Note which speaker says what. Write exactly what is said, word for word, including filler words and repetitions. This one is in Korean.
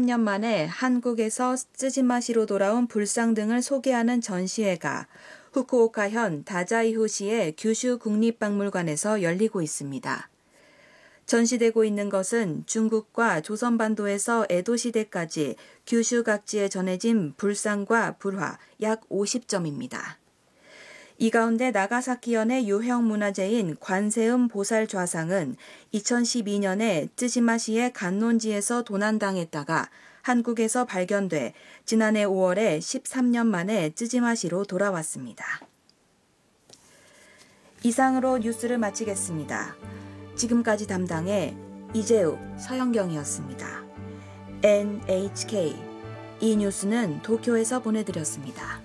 Speaker 1: 십삼 년 만에 한국에서 쯔지마시로 돌아온 불상 등을 소개하는 전시회가 후쿠오카현 다자이후시의 규슈 국립박물관에서 열리고 있습니다. 전시되고 있는 것은 중국과 조선반도에서 에도 시대까지 규슈 각지에 전해진 불상과 불화 약 오십 점입니다. 이 가운데 나가사키현의 유형 문화재인 관세음 보살 좌상은 이천십이 년에 쯔지마시의 간논지에서 도난당했다가 한국에서 발견돼 지난해 오월에 십삼 년 만에 쯔지마시로 돌아왔습니다. 이상으로 뉴스를 마치겠습니다. 지금까지 담당의 이재욱, 서영경이었습니다. 엔에이치케이 이 뉴스는 도쿄에서 보내드렸습니다.